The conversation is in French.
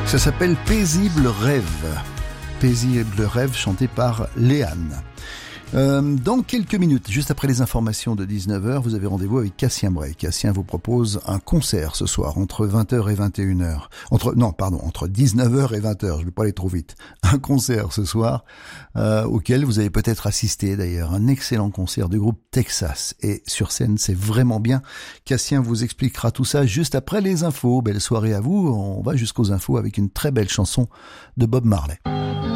Ça s'appelle Paisible Rêve. Paisible Rêve chanté par Léane. Dans quelques minutes, juste après les informations de 19h, vous avez rendez-vous avec Cassien Bray. Cassien vous propose un concert ce soir entre 20h et 21h. Entre 19h et 20h, je ne vais pas aller trop vite. Un concert ce soir auquel vous avez peut-être assisté d'ailleurs. Un excellent concert du groupe Texas. Et sur scène, c'est vraiment bien. Cassien vous expliquera tout ça juste après les infos. Belle soirée à vous. On va jusqu'aux infos avec une très belle chanson de Bob Marley.